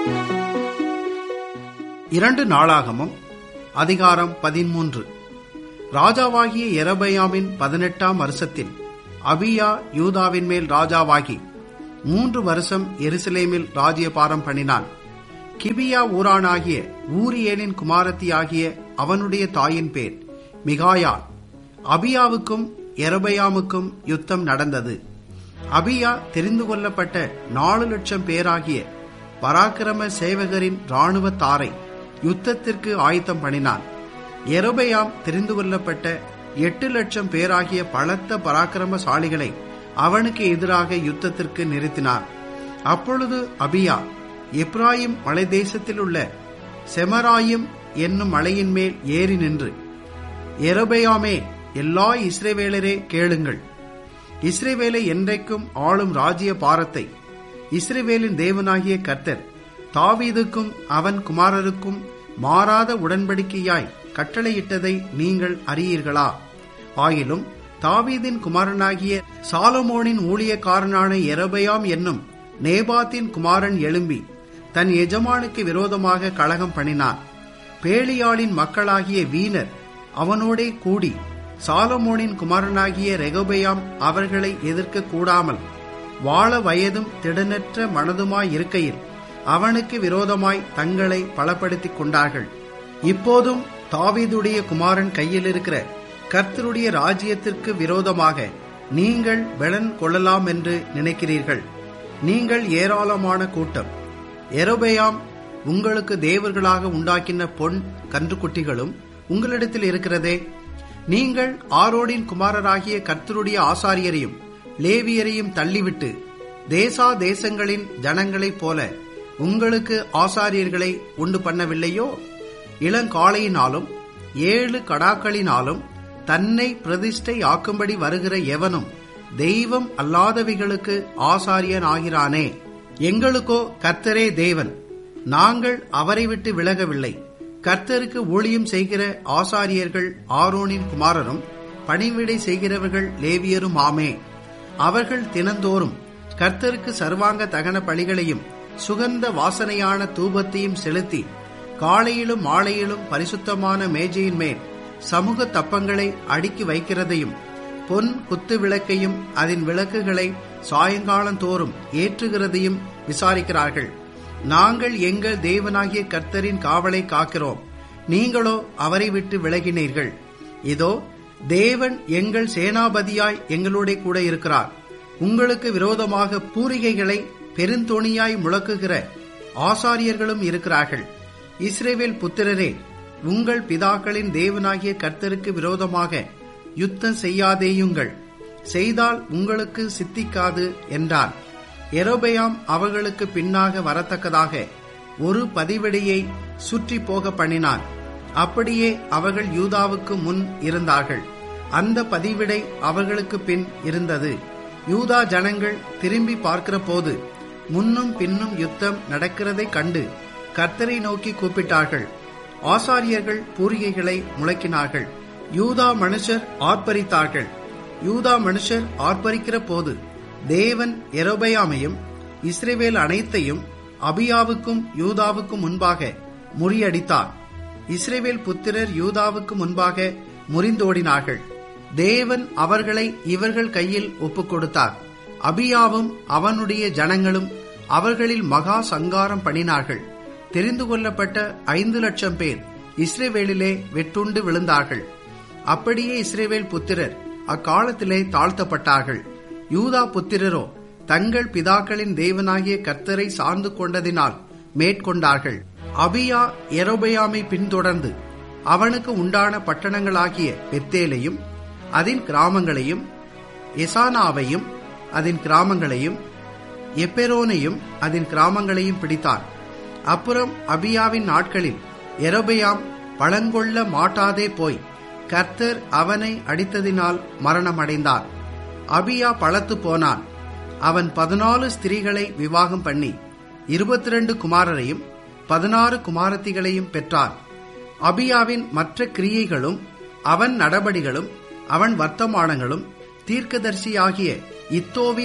2 நாளாகமம் அதிகாரம் 13. ராஜாவாகிய யெரொபெயாமின் 18ஆம் வருஷத்தில் அபியா யூதாவின் மேல் ராஜாவாகி 3 வருஷம் எருசலேமில் ராஜ்யபாரம் பண்ணினான். கிபியா ஊரானாகிய ஊரியேலின் குமாரத்தியாகிய அவனுடைய தாயின் பேர் மிகாயாள். அபியாவுக்கும் யெரொபெயாமுக்கும் யுத்தம் நடந்தது. அபியா தெரிந்து கொள்ளப்பட்ட 4,00,000 பேராகிய பராக்கிரம சேவகரின் இராணுவத்தாரை யுத்தத்திற்கு ஆயத்தம் பண்ணினான். யெரொபெயாம் தெரிந்து கொள்ளப்பட்ட 8,00,000 பேராகிய பலத்த பராக்கிரமசாலிகளை அவனுக்கு எதிராக யுத்தத்திற்கு நிறுத்தினான். அப்பொழுது அபியா எப்ராயிம் மலை தேசத்தில் உள்ள செமராயிம் என்னும் மலையின் மேல் ஏறி நின்று, யெரொபெயாமே, எல்லா இஸ்ரவேலரே கேளுங்கள். இஸ்ரவேலை என்றைக்கும் ஆளும் ராஜ்ய பாரத்தை இஸ்ரவேலின் தேவனாகிய கர்த்தர் தாவீதுக்கும் அவன் குமாரருக்கும் மாறாத உடன்படிக்கையாய் கட்டளையிட்டதை நீங்கள் அறியீர்களா? ஆயிலும் தாவீதின் குமாரனாகிய சாலமோனின் ஊழியக்காரனான யெரொபெயாம் என்னும் நேபாத்தின் குமாரன் எழும்பி தன் எஜமானுக்கு விரோதமாக கலகம் பண்ணினான். பேலியாளின் மக்களாகிய வீணர் அவனோடே கூடி சாலமோனின் குமாரனாகிய ரெகொபெயாம் அவர்களை எதிர்க்க கூடாமல் வாழ வயதும் திடனற்ற மனதுமாயிருக்கையில் அவனுக்கு விரோதமாய் தங்களை பலப்படுத்திக் கொண்டார்கள். இப்போதும் தாவீதுடைய குமாரன் கையில் இருக்கிற கர்த்தருடைய ராஜ்யத்திற்கு விரோதமாக நீங்கள் பெலன் கொள்ளலாம் என்று நினைக்கிறீர்கள். நீங்கள் ஏராளமான கூட்டம். யெரொபெயாம் உங்களுக்கு தேவர்களாக உண்டாக்கின பொன் கன்றுக்குட்டிகளும் உங்களிடத்தில் இருக்கிறதே. நீங்கள் ஆரோனின் குமாரராகிய கர்த்தருடைய ஆசாரியரையும் லேவியரையும் தள்ளிவிட்டு தேசா தேசங்களின் ஜனங்களைப் போல உங்களுக்கு ஆசாரியர்களை உண்டு பண்ணவில்லையோ? இளங்காளையினாலும் 7 கடாக்களினாலும் தன்னை பிரதிஷ்டை ஆக்கும்படி வருகிற எவனும் தெய்வம் அல்லாதவைகளுக்கு ஆசாரியன் ஆகிறானே. எங்களுக்கோ கர்த்தரே தேவன், நாங்கள் அவரை விட்டு விலகவில்லை. கர்த்தருக்கு ஊழியம் செய்கிற ஆசாரியர்கள் ஆரோனின் குமாரரும் பணிவிடை செய்கிறவர்கள் லேவியரும் ஆமே. அவர்கள் தினந்தோறும் கர்த்தருக்கு சர்வாங்க தகன பலிகளையும் சுகந்த வாசனையான தூபத்தையும் செலுத்தி காலையிலும் மாலையிலும் பரிசுத்தமான மேஜையின் மேல் சமூக தப்பங்களை அடுக்கி வைக்கிறதையும் பொன் குத்து விளக்கையும் அதன் விளக்குகளை சாயங்காலந்தோறும் ஏற்றுகிறதையும் விசாரிக்கிறார்கள். நாங்கள் எங்கள் தேவனாகிய கர்த்தரின் காவலை காக்கிறோம், நீங்களோ அவரை விட்டு விலகினீர்கள். இதோ தேவன் எங்கள் சேனாபதியாய் எங்களோட கூட இருக்கிறார். உங்களுக்கு விரோதமாக பூரிகைகளை பெருந்தொணியாய் முழக்குகிற ஆசாரியர்களும் இருக்கிறார்கள். இஸ்ரவேல் புத்திரரே, உங்கள் பிதாக்களின் தேவனாகிய கர்த்தருக்கு விரோதமாக யுத்தம் செய்யாதேயுங்கள், செய்தால் உங்களுக்கு சித்திக்காது என்றான். யெரொபெயாம் அவர்களுக்கு பின்னாக வரத்தக்கதாக ஒரு பதிவடியை சுற்றி போக பண்ணினான். அப்படியே அவர்கள் யூதாவுக்கு முன் இருந்தார்கள். அந்த பதிவிடை அவர்களுக்கு பின் இருந்தது. யூதா ஜனங்கள் திரும்பி பார்க்கிற போது முன்னும் பின்னும் யுத்தம் நடக்கிறதை கண்டு கர்த்தரை நோக்கி கூப்பிட்டார்கள். ஆசாரியர்கள் பூரிகைகளை முழக்கினார்கள். யூதா மனுஷர் ஆர்ப்பரித்தார்கள். யூதா மனுஷர் ஆர்ப்பரிக்கிற போது தேவன் யெரொபெயாமையும் இஸ்ரவேல் அனைத்தையும் அபியாவுக்கும் யூதாவுக்கும் முன்பாக முறியடித்தார். இஸ்ரவேல் புத்திரர் யூதாவுக்கு முன்பாக முறிந்தோடினார்கள். தேவன் அவர்களை இவர்கள் கையில் ஒப்புக் கொடுத்தார். அபியாவும் அவனுடைய ஜனங்களும் அவர்களில் மகா சங்காரம் பண்ணினார்கள். தெரிந்து கொள்ளப்பட்ட 5,00,000 பேர் இஸ்ரவேலிலே வெட்டுண்டு விழுந்தார்கள். அப்படியே இஸ்ரவேல் புத்திரர் அக்காலத்திலே தாழ்த்தப்பட்டார்கள். யூதா புத்திரரோ தங்கள் பிதாக்களின் தேவனாகிய கர்த்தரை சார்ந்து கொண்டதினால் மேற்கொண்டார்கள். அபியா யெரொபெயாமை பின்தொடர்ந்து அவனுக்கு உண்டான பட்டணங்களாகிய பெத்தேலையும் அதன் கிராமங்களையும், எசானாவையும் அதன் கிராமங்களையும், எப்பெரோனையும் அதன் கிராமங்களையும் பிடித்தான். அப்புறம் அபியாவின் நாட்களில் யெரொபெயாம் பழங்கொள்ள மாட்டாதே போய் கர்த்தர் அவனை அடித்ததினால் மரணமடைந்தார். அபியா பலத்து போனான். அவன் 14 ஸ்திரீகளை விவாகம் பண்ணி 22 குமாரரையும் 16 குமாரத்திகளையும் பெற்றான். அபியாவின் மற்ற கிரியைகளும் அவன் நடபடிகளும் அவன் வர்த்தமானங்களும் தீர்க்கதரிசியாகிய இத்தோவின்